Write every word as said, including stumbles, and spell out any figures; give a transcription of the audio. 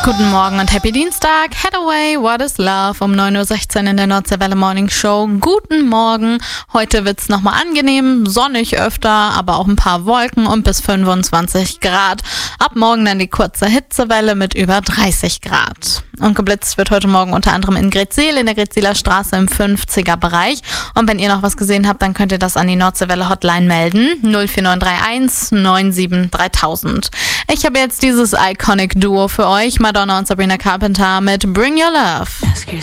Guten Morgen und Happy Dienstag. Head away, what is love? Um neun Uhr sechzehn in der Nordseewelle Morning Show. Guten Morgen. Heute wird's nochmal angenehm, sonnig öfter, aber auch ein paar Wolken und bis fünfundzwanzig Grad. Ab morgen dann die kurze Hitzewelle mit über dreißig Grad. Und geblitzt wird heute Morgen unter anderem in Greetsiel, in der Greetzieler Straße im fünfziger Bereich. Und wenn ihr noch was gesehen habt, dann könnt ihr das an die Nordseewelle Hotline melden. null vier neun drei eins neun sieben dreitausend. Ich habe jetzt dieses Iconic Duo für euch, Madonna und Sabrina Carpenter mit Bring Your Love.